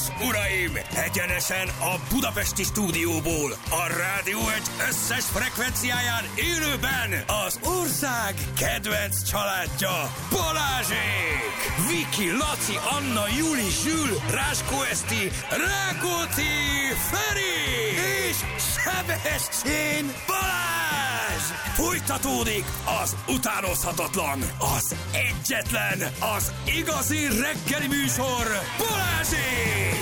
uraim! Egyenesen a budapesti stúdióból, a Rádió Egy összes frekvenciáján élőben az ország kedvenc családja, Balázsék! Viki, Laci, Anna, Juli, Zsül, Ráskó Eszti, Rákóczi, Feri és Sebestyén Balázs! Folytatódik az utánozhatatlan, az egyetlen, az igazi reggeli műsor, Balázsék!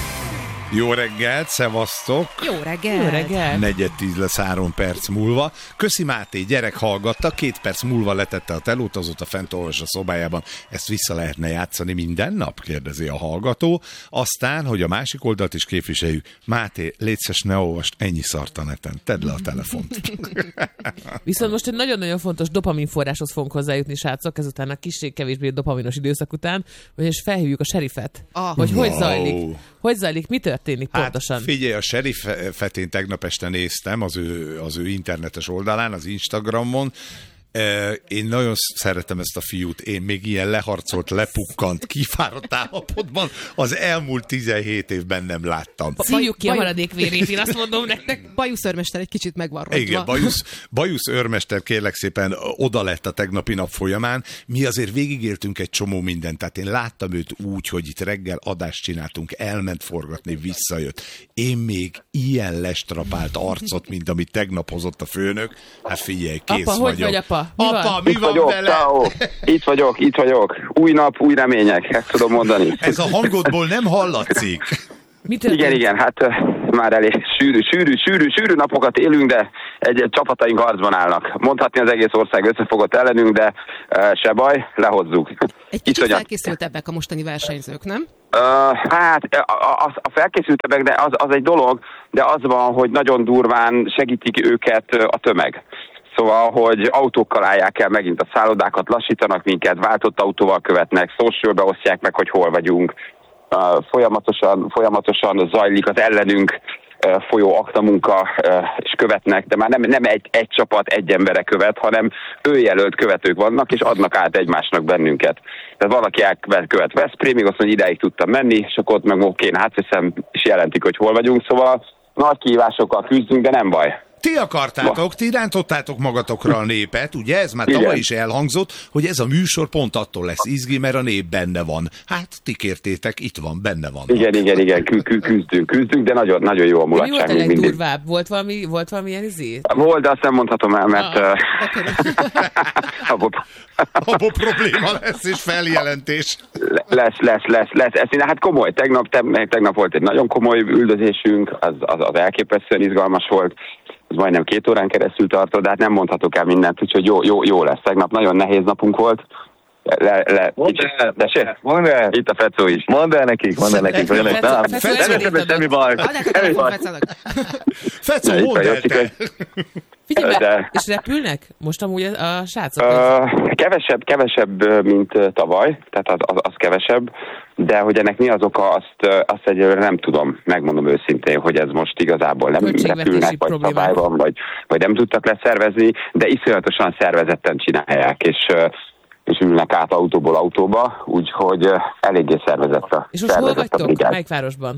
Jó reggelt, szevasztok! Jó reggelt! Jó reggelt! 4:10 lesz 3 perc múlva. Köszi Máté, gyerek hallgatta, 2 perc múlva letette a telót, azóta fent olvas a szobájában. Ezt vissza lehetne játszani minden nap? Kérdezi a hallgató. Aztán, hogy a másik oldalt is képviseljük. Máté, légy szíves, ne olvast ennyi szart a neten. Tedd le a telefont. Viszont most egy nagyon-nagyon fontos dopaminforráshoz fogunk hozzájutni, srácok, ezután a kevésbé dopaminos időszak után, és felhívjuk a serifet, hogy zajlik. Hogy zajlik, mi történik pontosan? Hát figyelj, a serifet én tegnap este néztem az ő internetes oldalán, az Instagramon. Én nagyon szeretem ezt a fiút, én még ilyen leharcolt, lepukkant, kifáradt állapotban az elmúlt 17 évben nem láttam. Szívjuk ki a maradék vérét, én azt mondom nektek. Bajusz őrmester egy kicsit megvan rontva. Igen, Bajusz őrmester kérlek szépen oda lett a tegnapi nap folyamán. Mi azért végigéltünk egy csomó mindent, tehát én láttam őt úgy, hogy itt reggel adást csináltunk, elment forgatni, visszajött. Én még ilyen lestrapált arcot, mint amit tegnap hozott a főnök. Hát figyelj, kész apa, vagyok. Hogy vagy, apa? Apa, mi van vele? Ciao. Itt vagyok. Új nap, új remények, ezt tudom mondani. Ez a hangodból nem hallatszik. Igen, hát már elég sűrű napokat élünk, de egy csapataink harcban állnak. Mondhatni az egész ország összefogott ellenünk, de se baj, lehozzuk. Egy kicsit felkészültebbek a mostani versenyzők, nem? Hát a felkészültebbek, de az egy dolog, de az van, hogy nagyon durván segítik őket a tömeg. Szóval, hogy autókkal állják el megint a szállodákat, lassítanak minket, váltott autóval követnek, socialbe osztják meg, hogy hol vagyunk. Folyamatosan zajlik az ellenünk folyó aktamunka, és követnek, de már nem egy csapat, egy embere követ, hanem őjelölt követők vannak, és adnak át egymásnak bennünket. Tehát valaki elkövet Veszprémig, azt mondja, idáig tudtam menni, és akkor ott meg oké, átveszem, és jelentik, hogy hol vagyunk. Szóval nagy kihívásokkal küzdünk, de nem baj. Ti akartátok, ti rántottátok magatokra a népet, ugye? Ez már tavaly is elhangzott, hogy ez a műsor pont attól lesz izgi, mert a nép benne van. Hát ti kértétek, itt van, benne van. Igen, küzdünk, de nagyon jó a mulatság. Mi volt a legdurvább? Volt valami ilyen izé? Volt, de azt nem mondhatom el, mert abból probléma lesz, és feljelentés. Lesz. Hát komoly. Tegnap volt egy nagyon komoly üldözésünk, az elképesztően izgalmas volt. Ez majdnem 2 órán keresztül tartott, de hát nem mondhatok el mindent, úgyhogy jó lesz. Tegnap nagyon nehéz napunk volt. Mondd el. Itt a Fecó is. Mondd el nekik. Semmi baj. Fecó, mondd el te. Figyelj be, és repülnek most amúgy a srácok? Kevesebb, mint tavaly, tehát az kevesebb, de hogy ennek mi az oka, azt egyelőre nem tudom, megmondom őszintén, hogy ez most igazából nem repülnek, vagy szabály van, vagy nem tudtak leszervezni, de iszonyatosan szervezetten csinálják, és ülnek át autóból autóba, úgyhogy eléggé szervezett a És most hol vagytok? Melyik városban?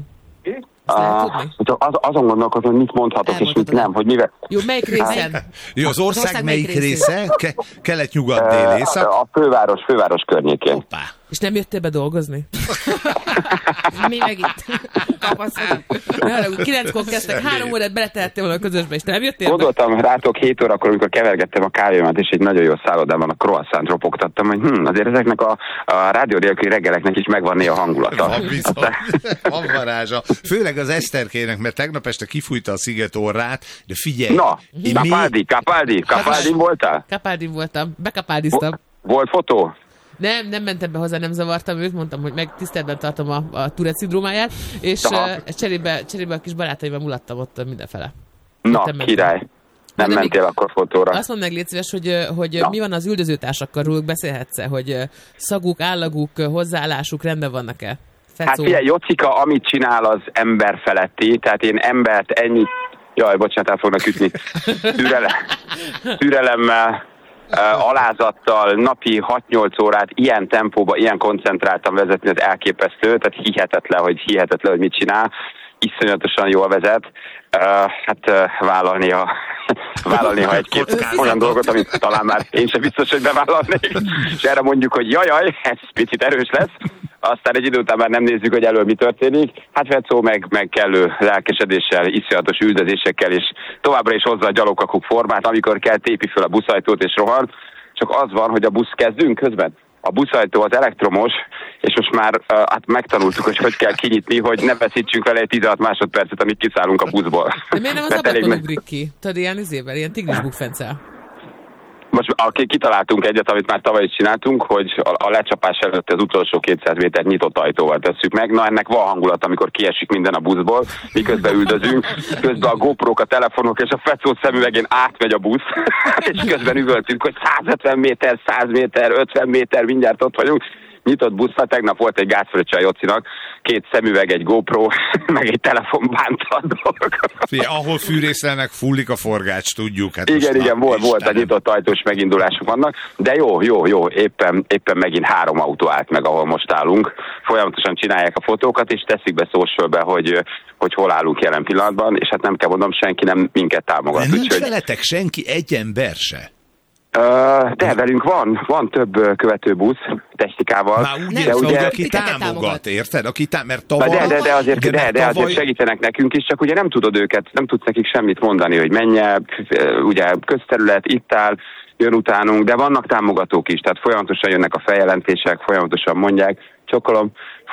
Azon gondolkozom, hogy mit mondhatok, és mit nem, hogy mivel... Jó, melyik részen? Jó, az ország melyik része? Kelet-nyugat, dél, észak? A főváros környékén. Hoppá. És nem jöttél be dolgozni? Mi meg itt kapaszkodunk. 9-kor kezdtek, 3 órát beletehettél volna a közösbe, és nem jöttél be? Gondoltam rátok 7 órakor, amikor kevergettem a kávémat, és egy nagyon jó szállodában a croissant ropogtattam, hogy azért ezeknek a rádió nélküli reggeleknek is megvan néha hangulata. Van varázsa. Főleg az Eszterkének, mert tegnap este kifújta a sziget orrát, de figyelj. Na, Capaldin voltál? Capaldin voltam, bekapáldiztam. Volt fotó? Nem mentem be hozzá, nem zavartam őt, mondtam, hogy meg tiszteletben tartom a Tourette szindrómáját, és cserébe a kis barátaimmal mulattam ott mindenfele. Na, király. Nem mentél akkor fotóra. Azt mondd meg, légy szíves, hogy mi van az üldözőtársakkal, róluk beszélhetsz-e, hogy szaguk, állaguk, hozzáállásuk rendben vannak-e? Fecó. Hát figyelj, Jocika, amit csinál, az ember feletti, tehát én embert ennyit, jaj, bocsánat, el fognak ütni, türelemmel alázattal napi 6-8 órát ilyen tempóba, ilyen koncentráltan vezetni, az elképesztő, tehát hihetetlen, hogy mit csinál. Iszonyatosan jól vezet. Vállalni egy-két olyan dolgot, amit talán már én sem biztos, hogy bevállalnék. És erre mondjuk, hogy jajaj, ez picit erős lesz. Aztán egy idő után már nem nézzük, hogy elől mi történik. Hát Fecó meg kellő lelkesedéssel, iszonyatos üldözésekkel, és továbbra is hozza a gyalogkakuk formát, amikor kell tépi föl a buszajtót és rohan. Csak az van, hogy a busz kezdünk közben. A buszajtó az elektromos, és most már megtanultuk, hogy kell kinyitni, hogy ne veszítsünk vele egy 16 másodpercet, amíg kiszállunk a buszból. De miért nem az ablakon ugrik ki? Tudod, ilyen ilyen tigris bukfencel. Most kitaláltunk egyet, amit már tavaly is csináltunk, hogy a lecsapás előtt az utolsó 200 métert nyitott ajtóval tesszük meg. Na, ennek van hangulat, amikor kiesik minden a buszból, miközben üldözünk, közben a GoPro-k, a telefonok és a Fecó szemüvegén átmegy a busz, és közben üvöltünk, hogy 150 méter, 100 méter, 50 méter, mindjárt ott vagyunk. Nyitott buszra, tegnap volt egy gázfröccse a Jocinak, 2 szemüveg, egy GoPro, meg egy telefon bánta a dolog. Ahol fűrészelnek, fullik a forgács, tudjuk. Hát igen, volt a nyitott ajtós megindulások vannak, de jó, éppen megint 3 autó állt meg, ahol most állunk. Folyamatosan csinálják a fotókat, és teszik be socialbe, hogy hol állunk jelen pillanatban, és hát nem kell mondom, senki nem minket támogat. De nincs veletek senki, egy ember se? De velünk van több követőbusz technikával. Már úgy ugye, aki támogat, érted? Mert tavaly... De azért segítenek nekünk is, csak ugye nem tudod őket, nem tudsz nekik semmit mondani, hogy menje, ugye közterület, itt áll, jön utánunk, de vannak támogatók is, tehát folyamatosan jönnek a feljelentések, folyamatosan mondják, csokolom,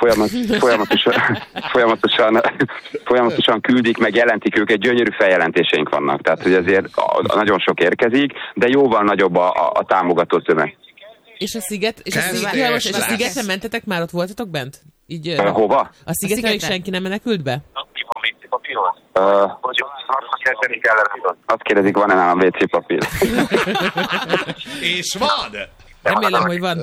folyamatosan küldik, meg jelentik őket, gyönyörű feljelentéseink vannak, tehát hogy azért nagyon sok érkezik, de jóval nagyobb a támogató tömeg. És a Szigeten mentetek már, ott voltatok bent? Így, hova? A Szigetre senki nem menekült be? Azt kérdezik, van-e nálam WC papír? És van! Remélem, hogy van.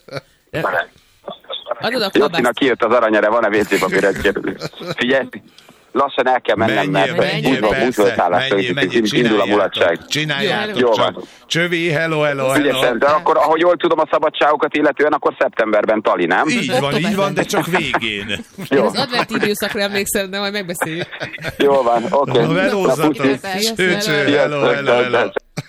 Adod a klobászt. Jocinak kijött az aranyere, van-e WC papír? Figyelj! Lassan el kell mennem, mert indul a mulatság. Csináljátok. Jó van. Csövi, hello. De akkor, ahogy jól tudom a szabadságokat illetően, akkor szeptemberben Tali, nem? Így van, de csak végén. Én az advent időszakra emlékszem, de majd megbeszéljük. Jó van, oké. Hello.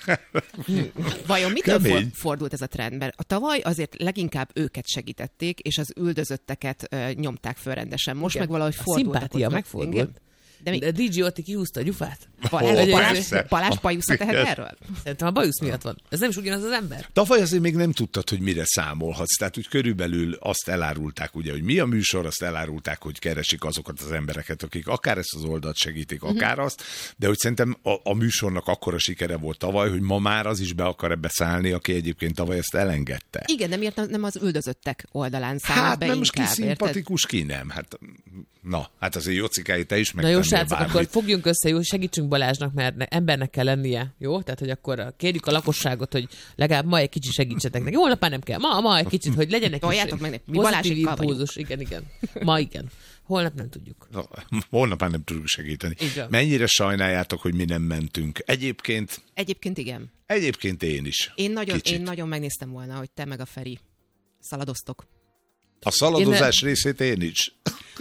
Vajon mitől fordult ez a trend? Mert a tavaly azért leginkább őket segítették, és az üldözötteket nyomták föl rendesen. Most meg valahogy fordult. A szimpátia megfordult. De DJ Otti kihúzta a gyufát. Balázs bajusza tehet erről? Szerintem a bajusz miatt van. Ez nem is ugyanaz az ember. Tavaly azért még nem tudtad, hogy mire számolhatsz. Tehát úgy körülbelül azt elárulták, ugye, hogy mi a műsor, azt elárulták, hogy keresik azokat az embereket, akik akár ezt az oldalt segítik, akár azt, de hogy szerintem a műsornak akkora sikere volt tavaly, hogy ma már az is be akar ebbe szállni, aki egyébként tavaly ezt elengedte. Igen, de miért nem az üldözöttek oldalán száll be nem most inkább, ki szimpatikus, ki nem. Hát azért Jocikáit te is megtennél. Na jó, srácok, akkor fogjunk össze, jó, segítsünk Balázsnak, mert embernek kell lennie, jó? Tehát, hogy akkor kérjük a lakosságot, hogy legalább ma egy kicsit segítsetek neki. Holnap már nem kell, ma egy kicsit, hogy legyen egy pozitív impulzus. Igen. Ma igen. Holnap nem tudjuk. Holnap már nem tudjuk segíteni. Mennyire sajnáljátok, hogy mi nem mentünk? Egyébként igen. Egyébként én is. Én nagyon megnéztem volna, hogy te meg a Feri szaladoztok. A szaladozás részét én is.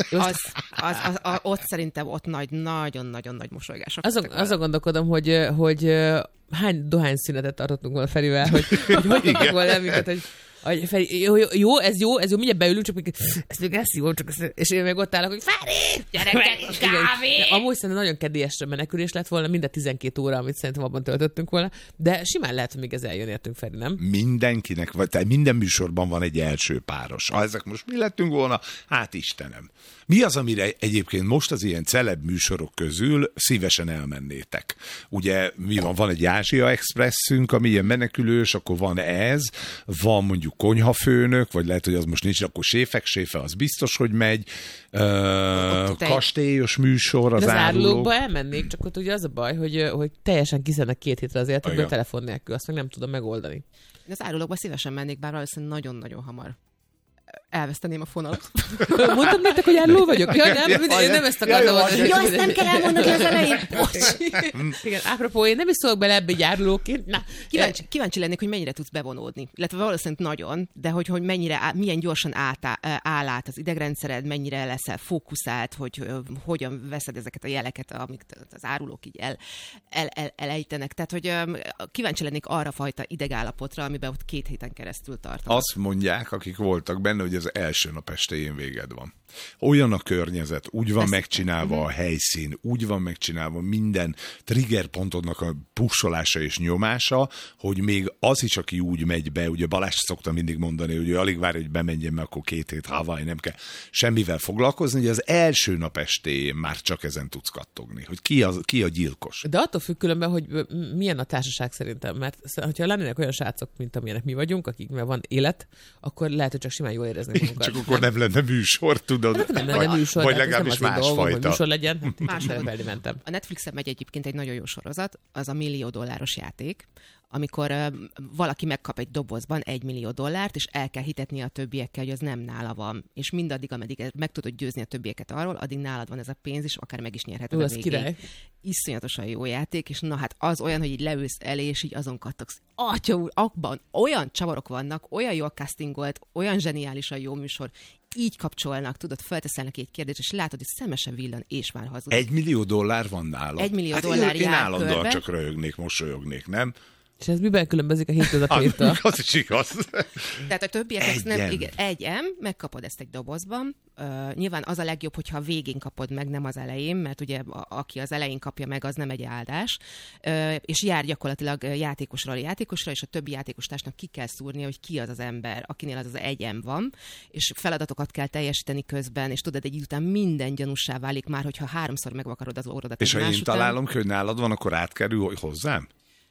Ott szerintem nagyon-nagyon nagy mosolygások. Azon gondolkodom, hogy hány dohányszünetet tartottunk volna Ferivel, hogy tudtuk volna minket, hogy Feri, jó, ez jó, mindjárt beülünk, csak ez még lesz jó, és én meg ott állok, hogy Feri, gyerekek, kávé! Amúgy szerintem nagyon kedélyesre menekülés lett volna, mind a 12 óra, amit szerintem abban töltöttünk volna, de simán lehet, hogy még ez eljön értünk, Feri, nem? Mindenkinek, tehát minden műsorban van egy első páros. Ha ezek most mi lettünk volna, hát Istenem. Mi az, amire egyébként most az ilyen celeb műsorok közül szívesen elmennétek? Ugye van egy Ázsia Expresszünk, ami ilyen menekülős, akkor van ez, van mondjuk konyhafőnök, vagy lehet, hogy az most nincs, akkor séfe, az biztos, hogy megy. Kastélyos műsor, az árulókba elmennék, csak ott ugye az a baj, hogy teljesen kiszednek 2 hétre az életedből telefon nélkül, azt meg nem tudom megoldani. Az árulókba szívesen mennék, bár valószínűleg nagyon-nagyon hamar elveszteném a fonalat. Mondtam nektek, hogy járló vagyok? Ja, nem ezt akartam mondani. Ja, ezt nem kell elmondani az elején. Igen, apropó, én nem is szólok bele ebbe járlóként. Kíváncsi lennék, hogy mennyire tudsz bevonódni. Illetve valószínűleg nagyon, de hogy milyen gyorsan áll át az idegrendszered, mennyire leszel fókuszált, hogy hogyan veszed ezeket a jeleket, amiket az árulók így elejtenek. Tehát, hogy kíváncsi lennék arra fajta idegállapotra, amiben ott 2 héten keresztül tartanak. Azt mondják, akik voltak benne, hogy az első nap estéjén véged van. Olyan a környezet, úgy van megcsinálva a helyszín, úgy van megcsinálva minden triggerpontodnak a pussolása és nyomása, hogy még az is, aki úgy megy be, ugye Balázs szokta mindig mondani, hogy alig várja, hogy bemenjen, mert akkor 2 hét Hawaii, nem kell semmivel foglalkozni, hogy az első nap estéjén már csak ezen tudsz kattogni, hogy ki a gyilkos. De attól függ különben, hogy milyen a társaság szerintem, mert hogyha lennének olyan srácok, mint amilyenek mi vagyunk, akiknek van élet, akkor lehet, hogy csak simán jól érezni magunkat. Csak akkor nem lenne műsor, tudod? Nem lenne műsor, vagy legalábbis másfajta. Műsor legyen. Mentem. A Netflixen megy egyébként egy nagyon jó sorozat, az $1 millió játék, amikor valaki megkap egy dobozban $1 millió, és el kell hitetni a többiekkel, hogy az nem nála van. És mindaddig, ameddig meg tudod győzni a többieket arról, addig nálad van ez a pénz, és akár meg is nyerheted a végén. Iszonyatosan jó játék, és na hát az olyan, hogy így leülsz elé, és így azon kattogsz. Atya úr, abban olyan csavarok vannak, olyan jól castingolt, olyan zseniálisan jó műsor, így kapcsolnak, tudod, felteszel neki egy kérdést, és látod, hogy szemesen villan, és már hazudik. $1 millió van nála. $1 millió én állandóan csak röhögnék, mosolyognék, nem? És ez miben különbözik a hétköznapétől? Az is igaz. Tehát a többiek nem, igen, 1M, megkapod ezt egy dobozban. Nyilván az a legjobb, hogyha a végén kapod meg, nem az elején, mert ugye aki az elején kapja meg, az nem egy áldás. És jár gyakorlatilag játékosra, és a többi játékostársnak ki kell szúrnia, hogy ki az az ember, akinél az 1M van, és feladatokat kell teljesíteni közben, és tudod, egy idő után minden gyanússá válik már, hogyha 3-szor megvakarod az órodat. És ha én találom, hogy nálad van, akkor átkerül hozzám?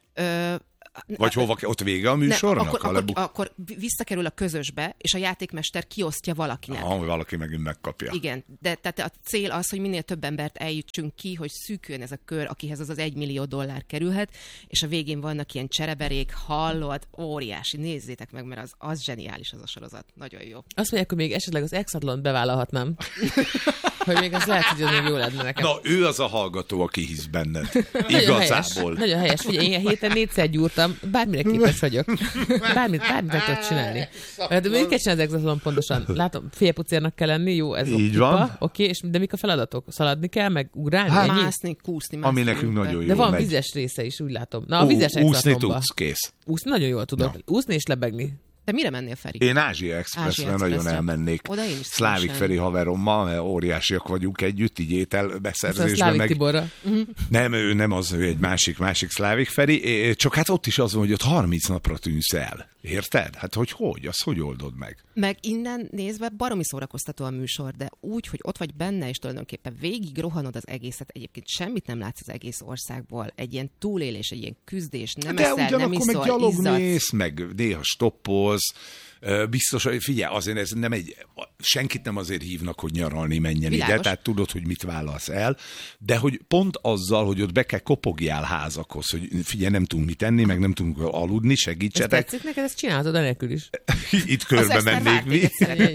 Vagy hova, ott vége a műsornak? Akkor visszakerül a közösbe, és a játékmester kiosztja valakinek. Hogy valaki megint megkapja. Igen, de tehát a cél az, hogy minél több embert eljutsunk ki, hogy szűküljön ez a kör, akihez az $1 millió kerülhet, és a végén vannak ilyen csereberék, hallod, óriási, nézzétek meg, mert az zseniális az a sorozat. Nagyon jó. Azt mondják, hogy még esetleg az Exatlont bevállalhatnám. Hogy még az lehet, hogy az még jó lenne nekem. Na, ő az a hallgató, aki hisz benned. Igazából. Nagyon helyes. Figyelj, én a héten 4-szer gyúrtam, bármire képes vagyok. Bármit meg tudod csinálni. De mit kell csinálni az Exatlon pontosan? Látom, félpucérnak kell lenni, jó, ez így van. Oké, és de mik a feladatok? Szaladni kell, meg ugrálni? Mászni, kúszni. Ami nekünk nagyon jó. De van vizes része is, úgy látom. Na, a vizes Exatlonba. Úszni tudsz, kész. Úszni nagyon jól tudok. Úszni és lebegni. De mire mennél, Feri? Én Ázsia Expressre nagyon elmennék. Szlávik Feri haverommal, mert óriásiak vagyunk együtt, így ételbeszerzésben. Szlávik Tiborra. Nem, ő nem az, ő egy másik Szlávik Feri, csak hát ott is az van, hogy ott 30 napra tűnsz el. Érted? Hát hogy? Azt hogy oldod meg? Meg innen nézve baromi szórakoztató a műsor, de úgy, hogy ott vagy benne, és tulajdonképpen végig rohanod az egészet, egyébként semmit nem látsz az egész országból. Egy ilyen túlélés, egy ilyen küzdés, nem eszel, nem iszol, meg gyalog mész, meg néha stoppolsz. Biztos, hogy figyelj, azért ez nem senkit nem azért hívnak, hogy nyaralni menjen ide, tehát tudod, hogy mit vállalsz el, de hogy pont azzal, hogy ott be kell kopogjál házakhoz, hogy figyelj, nem tudunk mit enni, meg nem tudunk aludni, segítsetek. Ez tetszik neked, ezt csinálhatod enélkül is. Itt körbe mennék mi.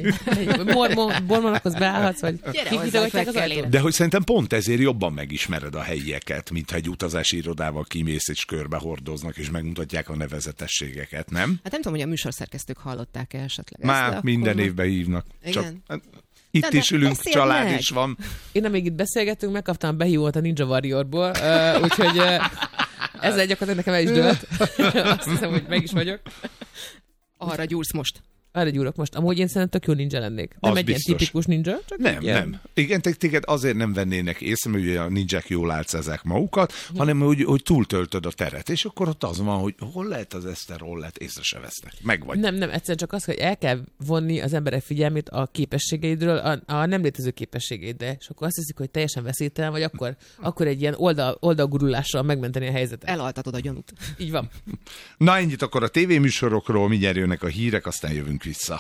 Bormonokhoz beállhatsz, vagy kikítogatják az ajtót. De hogy szerintem pont ezért jobban megismered a helyieket, mint ha egy utazási irodával kimész és körbe hordoznak, és megmutatják a nevezetességeket, nem? Hát nem tudom, hogy a műsorszerkesztők hallották esetleg. Már minden évben hívnak. Csak itt is ülünk, család meg. Is van. Én amíg itt beszélgettünk, megkaptam behívót a Ninja Warriorból, úgyhogy ezzel gyakorlatilag nekem el is dőlt. Azt hiszem, hogy meg is vagyok. Arra gyúrsz most. Arra gyúrok most. Amúgy én szerintem tök jó ninja lennék. Nem az egy biztos. Ilyen tipikus ninja, csak nem. Igen, téged azért nem vennének észre, mert ugye a ninják jól álcázzák magukat, hanem hogy túltöltöd a teret. És akkor ott az van, hogy hol lehet az Eszter, hol lehet, észre se vesznek. Megvagy. Nem, egyszerűen csak az, hogy el kell vonni az emberek figyelmét a képességeidről, a nem létező képességeidre. És akkor azt hiszik, hogy teljesen veszélytelen, vagy akkor egy ilyen oldalgurulással megmenteni a helyzetet. Elaltatod a gyanút. Így van. Na, ennyit akkor a tévéműsorokról, mindjárt jönnek a hírek, aztán jövünk vissza.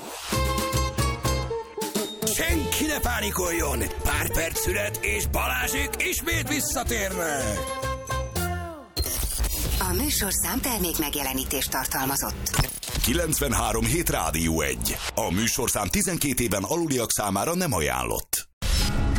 Senki ne pánikoljon! Pár perc szület, és Balázsék ismét visszatérnek! A műsorszám termék megjelenítést tartalmazott. 93 hét Rádió 1. A műsorszám 12 éven aluliak számára nem ajánlott.